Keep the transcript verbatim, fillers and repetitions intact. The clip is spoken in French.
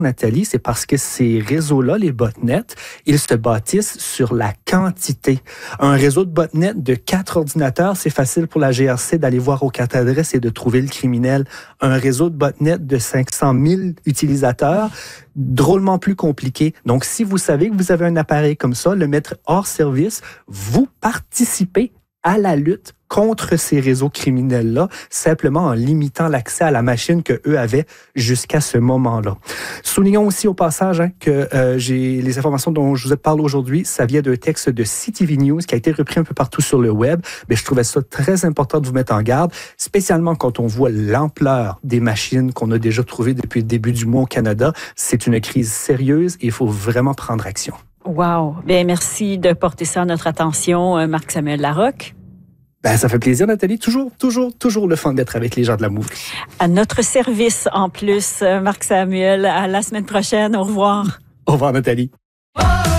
Nathalie, c'est parce que ces réseaux-là, les botnets, ils se bâtissent sur la quantité. Un réseau de botnets de quatre ordinateurs, c'est facile pour la G R C d'aller voir aux quatre adresses et de trouver le criminel. Un réseau de botnets de cinq cent mille utilisateurs, drôlement plus compliqué. Donc, si vous savez que vous avez un appareil comme ça, le mettre hors service, vous participez à la lutte contre ces réseaux criminels-là, simplement en limitant l'accès à la machine qu'eux avaient jusqu'à ce moment-là. Soulignons aussi au passage hein, que euh, j'ai les informations dont je vous parle aujourd'hui, ça vient d'un texte de C T V News qui a été repris un peu partout sur le web. Mais je trouvais ça très important de vous mettre en garde, spécialement quand on voit l'ampleur des machines qu'on a déjà trouvées depuis le début du mois au Canada. C'est une crise sérieuse et il faut vraiment prendre action. Wow! Bien, merci de porter ça à notre attention, Marc-Samuel Larocque. Ben, ça fait plaisir, Nathalie. Toujours, toujours, toujours le fun d'être avec les gens de la Mouve. À notre service, en plus, Marc-Samuel. À la semaine prochaine. Au revoir. Au revoir, Nathalie.